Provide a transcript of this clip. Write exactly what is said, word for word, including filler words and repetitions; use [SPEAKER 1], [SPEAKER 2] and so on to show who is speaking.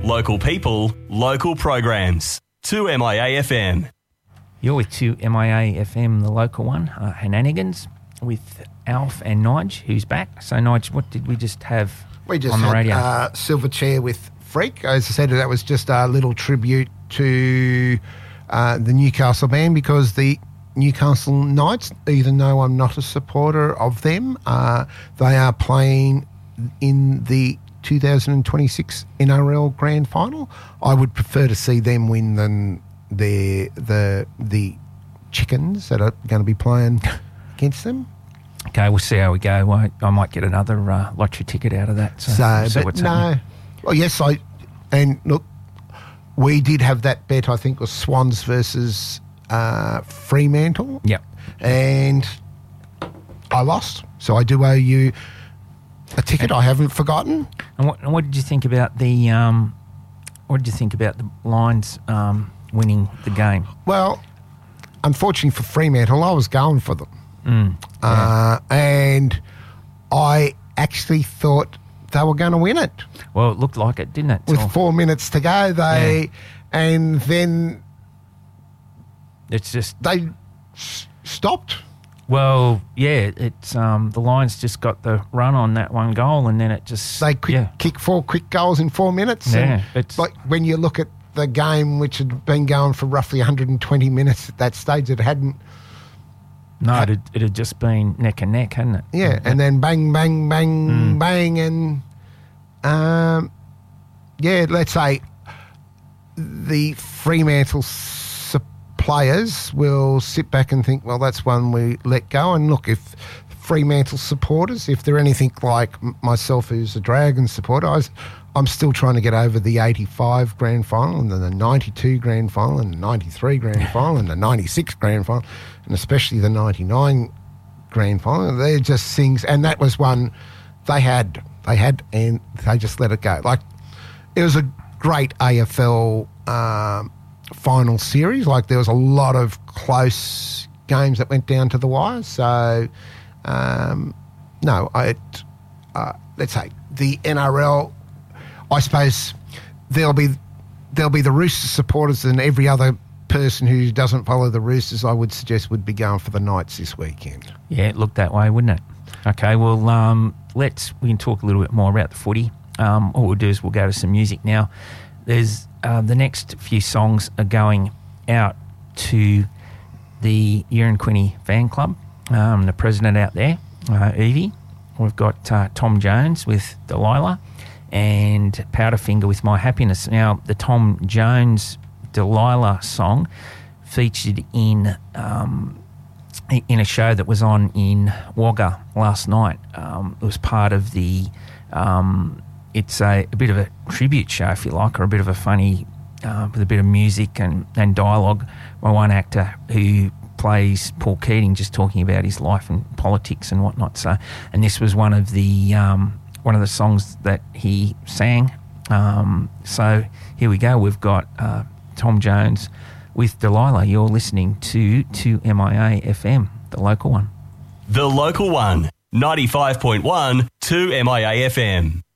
[SPEAKER 1] Local people, local programs. two M I A F M.
[SPEAKER 2] You're with two M I A F M, the local one, uh, Henanigans, with Alf and Nige, who's back. So, Nige, what did we just have
[SPEAKER 3] we just
[SPEAKER 2] on the
[SPEAKER 3] had,
[SPEAKER 2] radio?
[SPEAKER 3] Uh, Silverchair with Freak. As I said, that was just a little tribute to uh, the Newcastle band, because the Newcastle Knights, even though I'm not a supporter of them, uh, they are playing in the two thousand twenty-six N R L Grand Final. I would prefer to see them win than the the the Chickens that are going to be playing against them.
[SPEAKER 2] Okay, we'll see how we go. I, I might get another uh, lottery ticket out of that. So,
[SPEAKER 3] So,
[SPEAKER 2] we'll see
[SPEAKER 3] but
[SPEAKER 2] what's
[SPEAKER 3] no.
[SPEAKER 2] happening.
[SPEAKER 3] Well, yes, I and look, we did have that bet. I think was Swans versus uh, Fremantle.
[SPEAKER 2] Yep.
[SPEAKER 3] And I lost, so I do owe you a ticket. I haven't forgotten.
[SPEAKER 2] And what, and what did you think about the? Um, what did you think about the Lions um, winning the game?
[SPEAKER 3] Well, unfortunately for Fremantle, I was going for them,
[SPEAKER 2] Mm, yeah.
[SPEAKER 3] uh, and I actually thought they were going to win it
[SPEAKER 2] Well, it looked like it, didn't it?
[SPEAKER 3] with
[SPEAKER 2] So
[SPEAKER 3] four minutes to go. They
[SPEAKER 2] Yeah.
[SPEAKER 3] and then
[SPEAKER 2] it's just
[SPEAKER 3] they s- stopped.
[SPEAKER 2] well, yeah. It's um, the Lions just got the run on that one goal, and then it just
[SPEAKER 3] They quick,
[SPEAKER 2] yeah.
[SPEAKER 3] kick four quick goals in four minutes.
[SPEAKER 2] Yeah,
[SPEAKER 3] and
[SPEAKER 2] it's-
[SPEAKER 3] like when you look at the game, which had been going for roughly one hundred twenty minutes at that stage, it hadn't.
[SPEAKER 2] No, it had, it had just been neck and neck, hadn't it?
[SPEAKER 3] Yeah, and then bang, bang, bang,
[SPEAKER 2] Mm.
[SPEAKER 3] bang, and um, yeah, let's say the Fremantle s- players will sit back and think, well, that's one we let go. And look, if Fremantle supporters, if they're anything like m- myself, who's a Dragons supporter, I was, I'm still trying to get over the eighty-five grand final and then the ninety-two grand final and the ninety-three grand final and the ninety-six grand final and especially the ninety-nine grand final. They're just things, and that was one they had, they had, and they just let it go. Like, it was a great A F L um, final series. Like, there was a lot of close games that went down to the wire. So, um, no, I, uh, let's say the N R L. I suppose there'll be there'll be the Roosters supporters, and every other person who doesn't follow the Roosters, I would suggest, would be going for the Knights this weekend.
[SPEAKER 2] Yeah, it looked that way, wouldn't it? Okay, well, um, let's we can talk a little bit more about the footy. Um, all we'll do is we'll go to some music now. There's uh, the next few songs are going out to the Erin Quinny fan club. Um, the president out there, uh, Evie. We've got uh, Tom Jones with Delilah and Powderfinger with My Happiness. Now, the Tom Jones Delilah song featured in um, in a show that was on in Wagga last night. Um, it was part of the, um, it's a, a bit of a tribute show, if you like, or a bit of a funny, uh, with a bit of music and, and dialogue by one actor who plays Paul Keating, just talking about his life and politics and whatnot. So, and this was one of the um, one of the songs that he sang. Um, so here we go. We've got uh, Tom Jones with Delilah. You're listening to two M I A F M, the local one.
[SPEAKER 1] The local one, ninety-five point one, two M I A F M.